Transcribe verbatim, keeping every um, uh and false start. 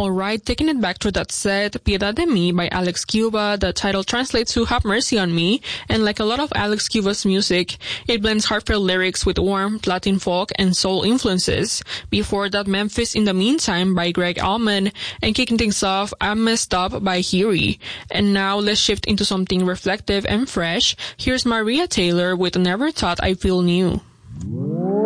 Alright, taking it back to that set, Piedad de Mí by Alex Cuba. The title translates to Have Mercy on Me, and like a lot of Alex Cuba's music, it blends heartfelt lyrics with warmth, Latin folk, and soul influences. Before that, Memphis in the Meantime by Greg Allman, and kicking things off, I'm Messed Up by Huey. And now let's shift into something reflective and fresh. Here's Maria Taylor with Never Thought I Feel New.